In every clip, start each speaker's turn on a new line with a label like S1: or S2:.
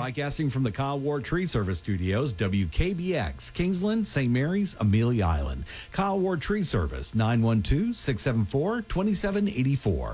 S1: Broadcasting from the Kyle Ward Tree Service Studios, WKBX, Kingsland, St. Mary's, Amelia Island. Kyle Ward Tree Service, 912-674-2784.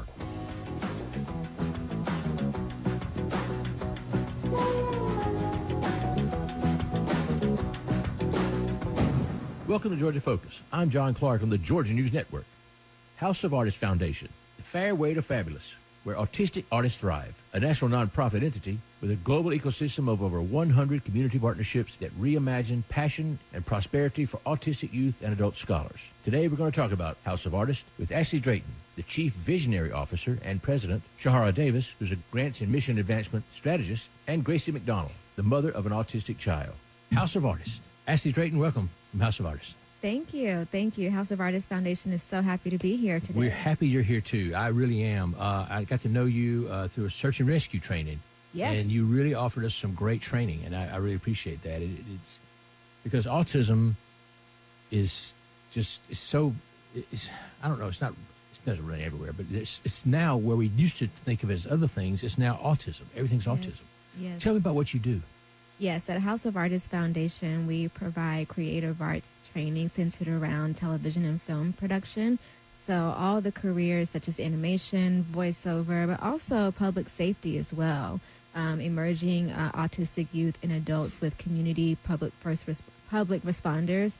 S2: Welcome to Georgia Focus. I'm John Clark on the Georgia News Network. House of Artists Foundation, the fairway to fabulous, where autistic artists thrive. A national nonprofit entity with a global ecosystem of over 100 community partnerships that reimagine passion and prosperity for autistic youth and adult scholars. Today we're going to talk about House of Artists with Ashley Drayton, the Chief Visionary Officer and President, Shahara Davis, who's a Grants and Mission Advancement Strategist, and Gracie McDonald, the mother of an autistic child. House of Artists. Ashley Drayton, welcome from House of Artists.
S3: Thank you. Thank you. House of Artists Foundation is so happy to be here today.
S2: We're happy you're here, too. I really am. I got to know you through a search and rescue training.
S3: Yes.
S2: And you really offered us some great training, and I really appreciate that. It's because autism is just I don't know, it doesn't run everywhere, but it's now where we used to think of it as other things. It's now autism. Everything's autism.
S3: Yes.
S2: Tell me about what you do.
S3: Yes, at House of Artists Foundation, we provide creative arts training centered around television and film production. So all the careers such as animation, voiceover, but also public safety as well. Emerging autistic youth and adults with community first responders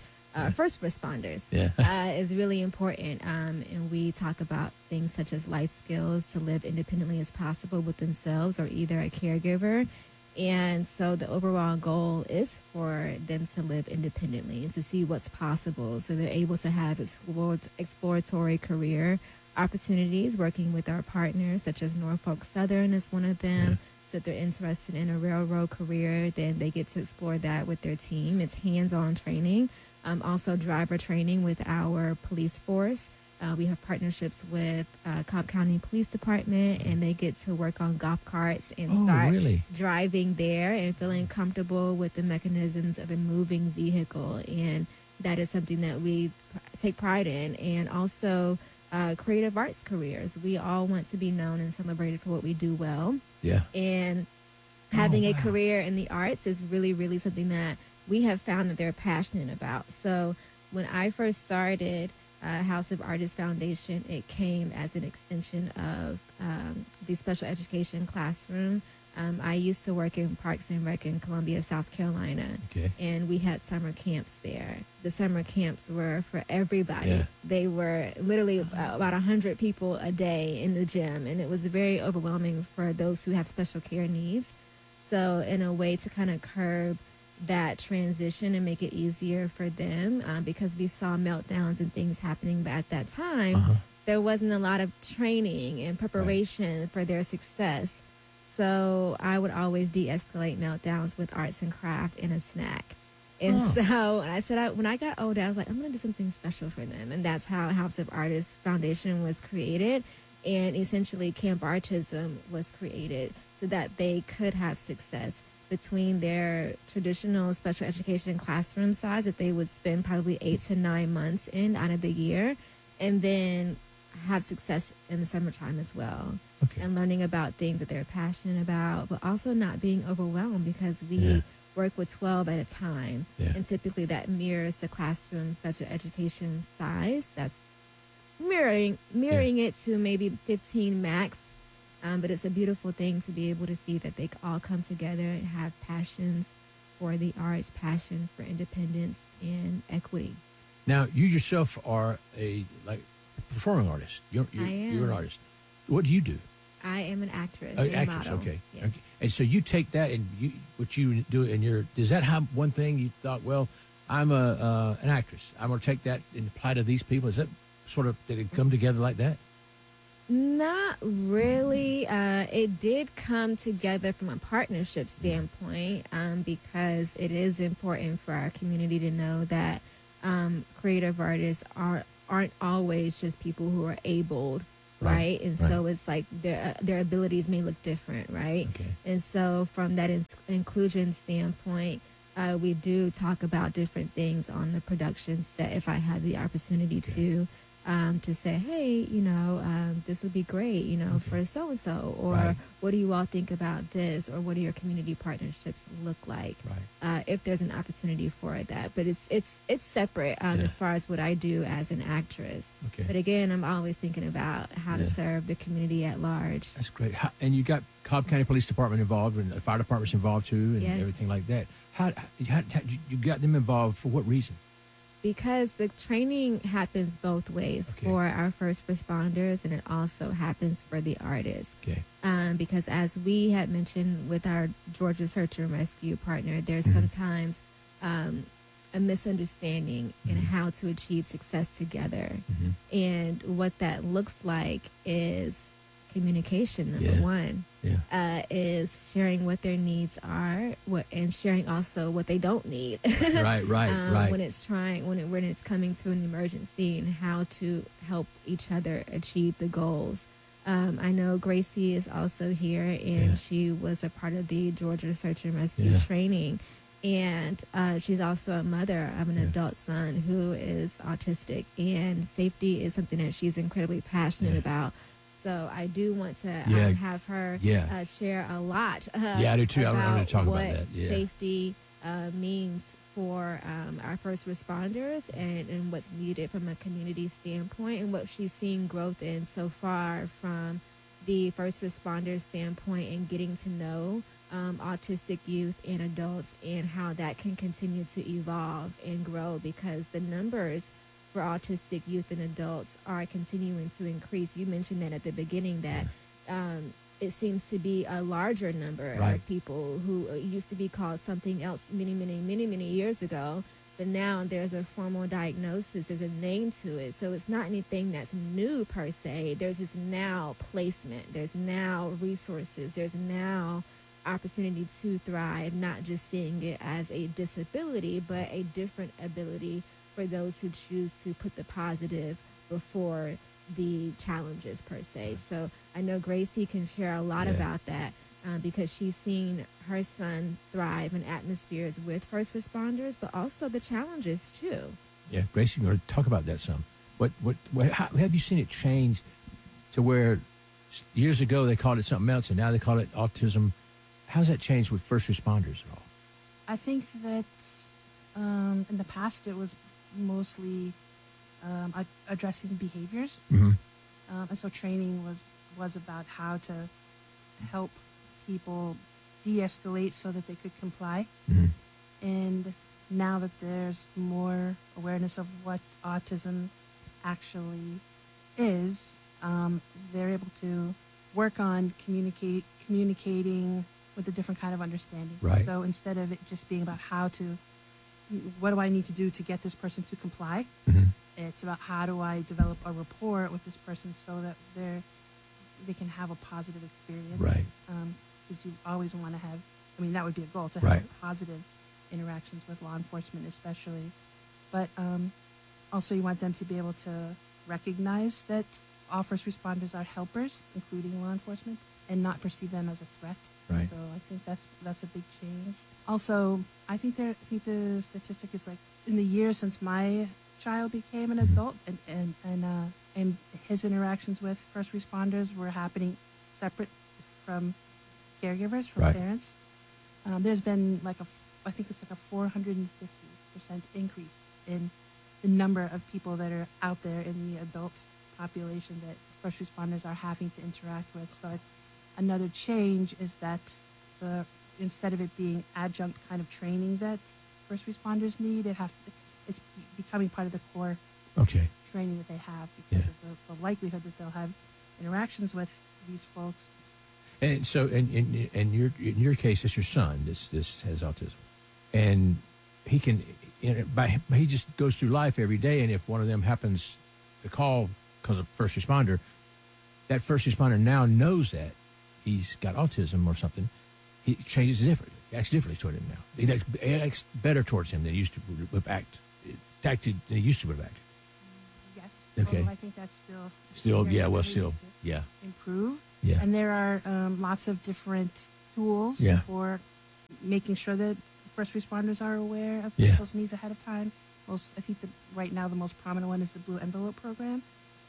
S3: is really important. And we talk about things such as life skills to live independently as possible with themselves or either a caregiver. And so the overall goal is for them to live independently and to see what's possible. So they're able to have exploratory career opportunities working with our partners, such as Norfolk Southern is one of them. Yeah. So if they're interested in a railroad career, then they get to explore that with their team. It's hands-on training. Also driver training with our police force. We have partnerships with Cobb County Police Department, and they get to work on golf carts and start driving there and feeling comfortable with the mechanisms of a moving vehicle. And that is something that we take pride in. And also creative arts careers. We all want to be known and celebrated for what we do well.
S2: Yeah.
S3: And having a career in the arts is really, really something that we have found that they're passionate about. So when I first started House of Artists Foundation, it came as an extension of the special education classroom. I used to work in Parks and Rec in Columbia, South Carolina, and we had summer camps there. The summer camps were for everybody. Yeah. They were literally about 100 people a day in the gym, and it was very overwhelming for those who have special care needs. So in a way to kind of curb that transition and make it easier for them, because we saw meltdowns and things happening, but at that time there wasn't a lot of training and preparation for their success. So I would always de-escalate meltdowns with arts and craft and a snack. And so I said, when I got older, I was like, I'm going to do something special for them. And that's how House of Artists Foundation was created. And essentially Camp Artism was created so that they could have success between their traditional special education classroom size that they would spend probably 8 to 9 months in out of the year, and then have success in the summertime as well. And learning about things that they're passionate about, but also not being overwhelmed because we work with 12 at a time. And typically that mirrors the classroom special education size. That's mirroring it to maybe 15 max. But it's a beautiful thing to be able to see that they all come together and have passions for the arts, passion for independence and equity.
S2: Now, you yourself are a performing artist. You're an artist. What do you do?
S3: I am an actress.
S2: Actress,
S3: model.
S2: Okay.
S3: Yes.
S2: Okay. And so you take that and what you do in is that how one thing you thought, well, I'm an actress. I'm going to take that and apply to these people. Is that sort of, did it come together like that?
S3: Not really. It did come together from a partnership standpoint, because it is important for our community to know that creative artists aren't always just people who are abled, right? And so it's like their abilities may look different, right? And so from that inclusion standpoint, we do talk about different things on the production set if I have the opportunity to. to say, hey, this would be great, for so and so, or
S2: Right.
S3: what do you all think about this, or what do your community partnerships look like?
S2: Right.
S3: If there's an opportunity for that, but it's separate
S2: Yeah.
S3: as far as what I do as an actress.
S2: Okay.
S3: But again, I'm always thinking about how to
S2: Yeah.
S3: serve the community at large.
S2: That's great. And you got Cobb County Police Department involved, and the fire department's involved too, and
S3: Yes.
S2: everything like that. How you got them involved for what reason?
S3: Because the training happens both ways
S2: Okay.
S3: for our first responders, and it also happens for the artists.
S2: Okay.
S3: Because as we had mentioned with our Georgia Search and Rescue partner, there's
S2: Mm-hmm.
S3: sometimes a misunderstanding in how to achieve success together.
S2: Mm-hmm.
S3: And what that looks like is communication, number
S2: Yeah.
S3: one.
S2: Yeah.
S3: Is sharing what their needs are, and sharing also what they don't need.
S2: Right. Right.
S3: When it's coming to an emergency, and how to help each other achieve the goals. I know Gracie is also here, and
S2: Yeah.
S3: she was a part of the Georgia Search and Rescue
S2: Yeah.
S3: training. And she's also a mother of an
S2: Yeah.
S3: adult son who is autistic, and safety is something that she's incredibly passionate
S2: Yeah.
S3: about. So I do want to
S2: Yeah.
S3: have her
S2: Yeah.
S3: share a lot.
S2: Yeah, I do too. I want to talk about
S3: what
S2: that. Yeah.
S3: safety means for our first responders, and what's needed from a community standpoint, and what she's seen growth in so far from the first responder standpoint, and getting to know autistic youth and adults, and how that can continue to evolve and grow, because the numbers for autistic youth and adults are continuing to increase. You mentioned that at the beginning, that it seems to be a larger number
S2: Right.
S3: of people who used to be called something else many years ago, but now there's a formal diagnosis, there's a name to it. So it's not anything that's new per se. There's just now placement, there's now resources, there's now opportunity to thrive, not just seeing it as a disability, but a different ability for those who choose to put the positive before the challenges per se. So I know Gracie can share a lot
S2: Yeah.
S3: about that, because she's seen her son thrive in atmospheres with first responders, but also the challenges too.
S2: Yeah, Gracie, you want to talk about that some? How have you seen it change to where years ago they called it something else, and now they call it autism? How's that changed with first responders at all?
S4: I think that in the past it was mostly addressing behaviors,
S2: Mm-hmm.
S4: and so training was about how to help people de-escalate so that they could comply.
S2: Mm-hmm.
S4: And now that there's more awareness of what autism actually is, they're able to work on communicating with a different kind of understanding.
S2: Right.
S4: So instead of it just being about what do I need to do to get this person to comply,
S2: Mm-hmm.
S4: it's about how do I develop a rapport with this person so that they can have a positive experience.
S2: Right.
S4: Because you always want to have, that would be a goal, to
S2: Right.
S4: have positive interactions with law enforcement especially. But also you want them to be able to recognize that all first responders are helpers, including law enforcement, and not perceive them as a threat.
S2: Right.
S4: So I think that's a big change. Also, I think the statistic is like in the years since my child became an adult, and his interactions with first responders were happening separate from caregivers, from
S2: Right.
S4: parents. There's been I think it's like a 450% increase in the number of people that are out there in the adult population that first responders are having to interact with. So another change is that instead of it being adjunct kind of training that first responders need, it's becoming part of the core
S2: Okay.
S4: training that they have, because
S2: Yeah.
S4: of the likelihood that they'll have interactions with these folks.
S2: And so, in your case, it's your son. This has autism, and he can, he just goes through life every day. And if one of them happens to call because of first responder, that first responder now knows that he's got autism or something. He changes different, acts differently toward him now. He acts better towards him than he used to have acted. He used to have acted.
S4: Yes.
S2: Okay.
S4: Although I think that's still
S2: Still, yeah, well,
S4: needs
S2: still,
S4: to
S2: yeah,
S4: improve.
S2: yeah.
S4: And there are lots of different tools
S2: Yeah.
S4: for making sure that first responders are aware of
S2: Yeah.
S4: people's needs ahead of time. I think right now the most prominent one is the Blue Envelope program,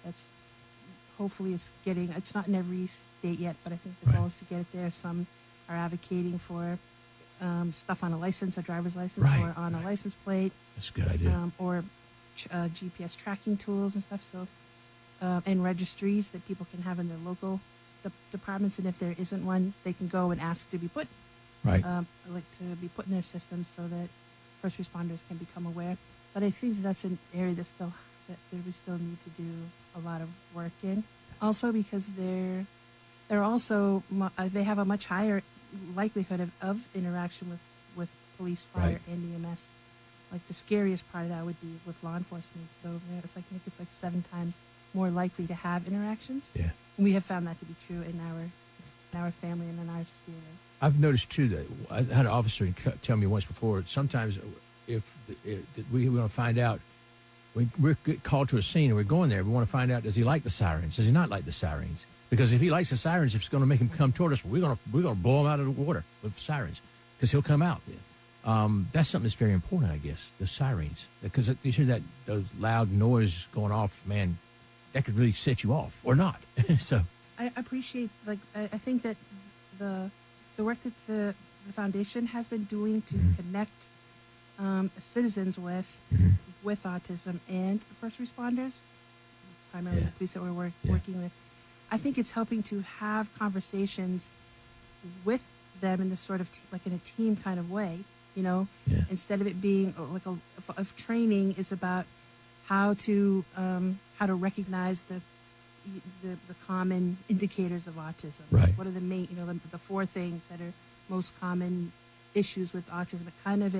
S4: That's hopefully it's not in every state yet, but I think the goal is to get it there. Some are advocating for stuff on a license, a driver's license, or on a license plate.
S2: That's a good idea.
S4: Or GPS tracking tools and stuff. So, and registries that people can have in their local departments. And if there isn't one, they can go and ask to be put, to be put in their system so that first responders can become aware. But I think that's an area that we still need to do a lot of work in. Also, because they have a much higher likelihood of interaction with police, fire, and EMS. Like the scariest part of that would be with law enforcement. So it's like, I think it's like 7 times more likely to have interactions.
S2: Yeah.
S4: And we have found that to be true in our family and in our sphere.
S2: I've noticed too that I had an officer tell me once before. Sometimes, if we want to find out, we're called to a scene and we're going there. We want to find out: does he like the sirens? Does he not like the sirens? Because if he likes the sirens, if it's going to make him come toward us, we're going to blow him out of the water with sirens, because he'll come out then. That's something that's very important, I guess. The sirens, because you hear those loud noise going off, man, that could really set you off or not. So
S4: I appreciate, I think that the work that the foundation has been doing to connect citizens with autism and first responders, primarily the police that we're working with, I think it's helping to have conversations with them in this sort of in a team kind of way, instead of it being if training is about how to recognize the common indicators of autism.
S2: Right.
S4: What are the main, the 4 things that are most common issues with autism?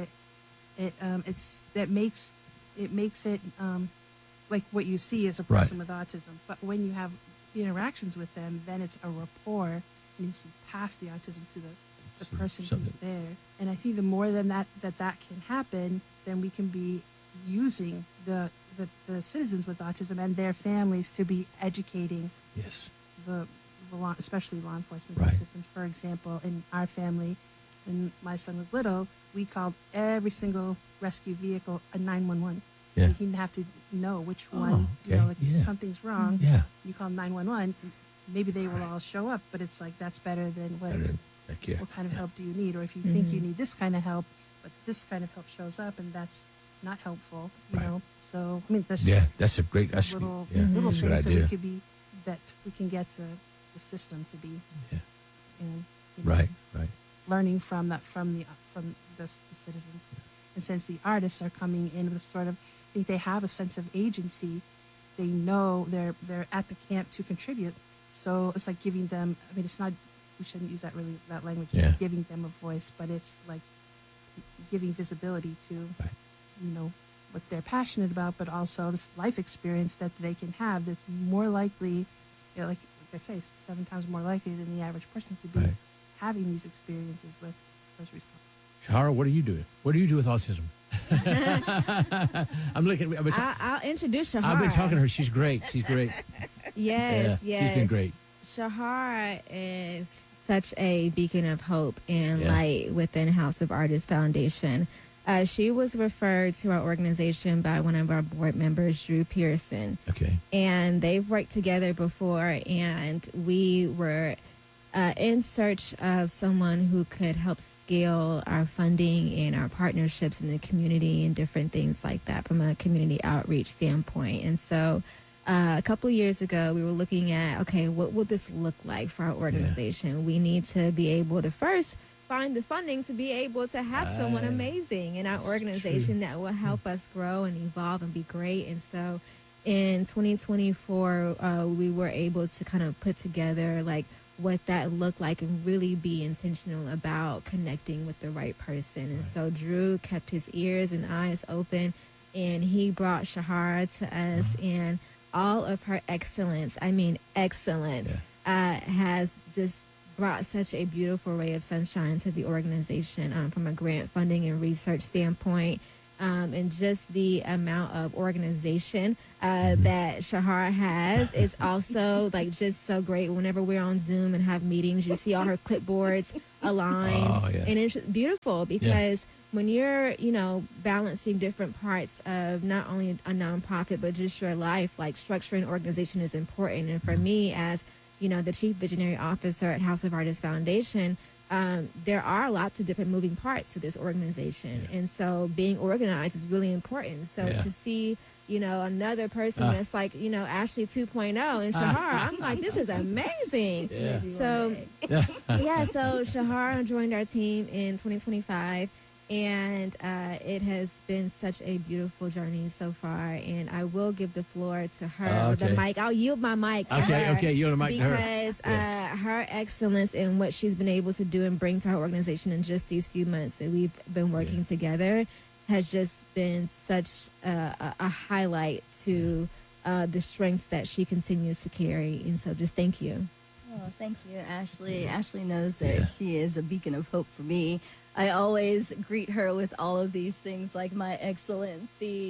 S4: It makes it like what you see as a person with autism. But when you have interactions with them, then it's a rapport. It means to pass the autism to the person who's there. And I think the more than that can happen, then we can be using the citizens with autism and their families to be educating especially law enforcement systems. For example, in our family, when my son was little, we called every single rescue vehicle a 911.
S2: Yeah.
S4: So he didn't have to know which one, something's wrong.
S2: Yeah.
S4: You call 911, maybe they will all show up, but it's like that's better than what kind of help do you need? Or if you think you need this kind of help, but this kind of help shows up and that's not helpful, you know. So I mean,
S2: that's a great
S4: little
S2: that's a good
S4: things
S2: idea.
S4: that we can get the system to be, and learning from the citizens. And since the artists are coming in with I think they have a sense of agency. They know they're at the camp to contribute. So it's like giving them. I mean, it's not. We shouldn't use that language. Giving them a voice, but it's like giving visibility to, what they're passionate about, but also this life experience that they can have. That's more likely, like I say, 7 times more likely than the average person to be having these experiences with first responders.
S2: Shahara, what are you doing? What do you do with autism?
S3: I'll introduce Shahara.
S2: I've been talking to her. She's great.
S3: Yes.
S2: She's been great.
S3: Shahara is such a beacon of hope and light within House of Artists Foundation. She was referred to our organization by one of our board members, Drew Pearson.
S2: Okay.
S3: And they've worked together before, and we were in search of someone who could help scale our funding and our partnerships in the community and different things like that from a community outreach standpoint. And so a couple of years ago, we were looking at, okay, what will this look like for our organization? Yeah. We need to be able to first find the funding to be able to have someone amazing in our organization that will help us grow and evolve and be great. And so in 2024, we were able to kind of put together like what that looked like and really be intentional about connecting with the right person. And so Drew kept his ears and eyes open, and he brought Shahara to us, and all of her excellence, has just brought such a beautiful ray of sunshine to the organization from a grant funding and research standpoint. And just the amount of organization that Shahara has is also like just so great. Whenever we're on Zoom and have meetings, you see all her clipboards aligned, and it's beautiful because when you're, balancing different parts of not only a nonprofit but just your life, like structure and organization is important. And for me, as the chief visionary officer at House of Artists Foundation, there are lots of different moving parts to this organization. And so being organized is really important. So to see, another person that's like, Ashley 2.0 and Shahara, I'm like, this is amazing. So, so Shahara joined our team in 2025. And it has been such a beautiful journey so far. And I will give the floor to her, the mic. I'll yield my mic to her.
S2: Yield the mic to her.
S3: Because her excellence in what she's been able to do and bring to our organization in just these few months that we've been working together has just been such a highlight to the strengths that she continues to carry. And so just thank you.
S5: Oh, thank you, Ashley. Ashley knows that she is a beacon of hope for me. I always greet her with all of these things like my excellency,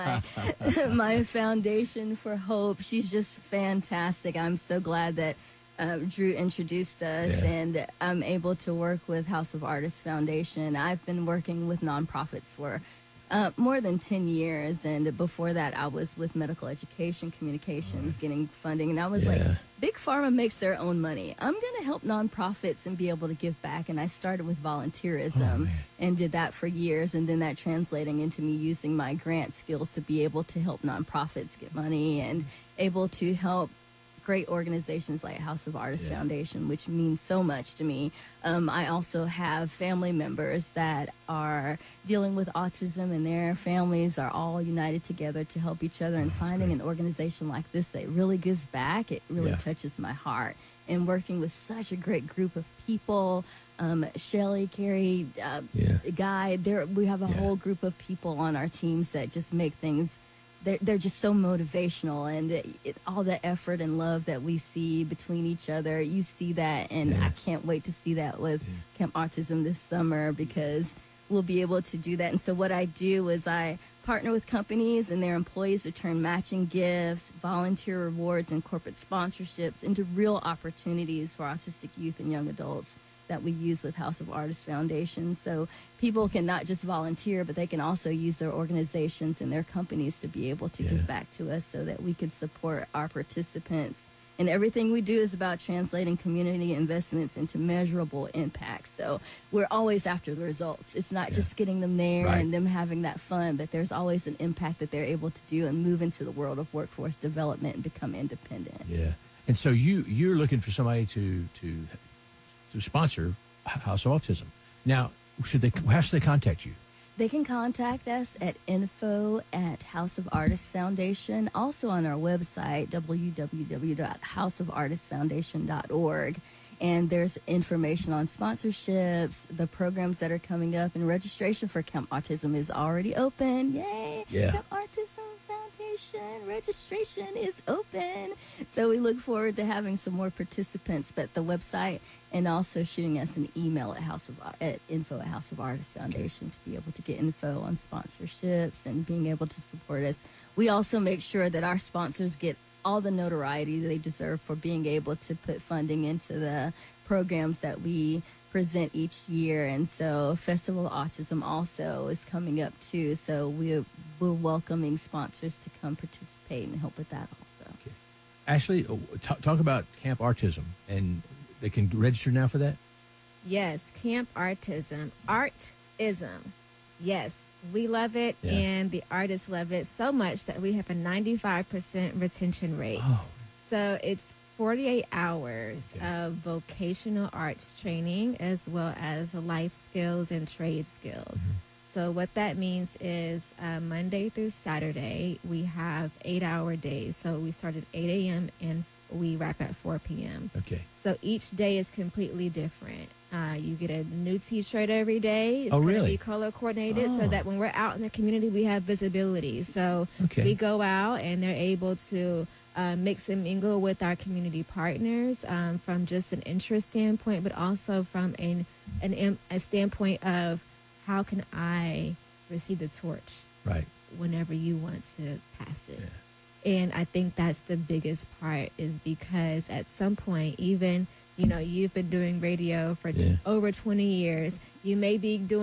S5: my foundation for hope. She's just fantastic. I'm so glad that Drew introduced us and I'm able to work with House of Artists Foundation. I've been working with nonprofits for more than 10 years. And before that, I was with medical education communications, getting funding. And I was like, Big Pharma makes their own money. I'm going to help nonprofits and be able to give back. And I started with volunteerism and did that for years. And then that translating into me using my grant skills to be able to help nonprofits get money and able to help great organizations like House of Artists Foundation, which means so much to me. I also have family members that are dealing with autism, and their families are all united together to help each other. And finding an organization like this that really gives back, it really touches my heart. And working with such a great group of people, Shelly, Carrie, Guy, we have a whole group of people on our teams that just make things. They're just so motivational, and all the effort and love that we see between each other, you see that, and I can't wait to see that with Camp Autism this summer because we'll be able to do that. And so what I do is I partner with companies and their employees to turn matching gifts, volunteer rewards, and corporate sponsorships into real opportunities for autistic youth and young adults that we use with House of Artists Foundation. So people can not just volunteer, but they can also use their organizations and their companies to be able to give back to us so that we can support our participants. And everything we do is about translating community investments into measurable impacts. So we're always after the results. It's not just getting them there and them having that fun, but there's always an impact that they're able to do and move into the world of workforce development and become independent.
S2: And so you're looking for somebody to sponsor House of Autism. Now, how should they contact you?
S5: They can contact us at info@House of Artists Foundation. Also on our website, www.houseofartistsfoundation.org. And there's information on sponsorships, the programs that are coming up, and registration for Camp Autism is already open. Yay! Camp Autism Foundation registration is open. So we look forward to having some more participants. But the website and also shooting us an email at info@House of Artists Foundation to be able to get info on sponsorships and being able to support us. We also make sure that our sponsors get all the notoriety they deserve for being able to put funding into the programs that we present each year. And so Festival of Autism also is coming up too. So we're welcoming sponsors to come participate and help with that also.
S2: Okay. Ashley, talk about Camp Autism, and they can register now for that?
S3: Yes, Camp Autism. Artism. Yes, we love it, and the artists love it so much that we have a 95% retention rate. So it's 48 hours of vocational arts training as well as life skills and trade skills. So what that means is Monday through Saturday, we have 8-hour days. So we start at 8 a.m. and we wrap at 4 p.m.
S2: Okay.
S3: So each day is completely different. You get a new T-shirt every day. It's
S2: going
S3: to be color coordinated so that when we're out in the community, we have visibility. So we go out and they're able to mix and mingle with our community partners from just an interest standpoint, but also from a standpoint of how can I receive the torch
S2: Right.
S3: whenever you want to pass it.
S2: Yeah.
S3: And I think that's the biggest part, is because at some point, even, you've been doing radio for
S2: Yeah.
S3: over 20 years, you may be doing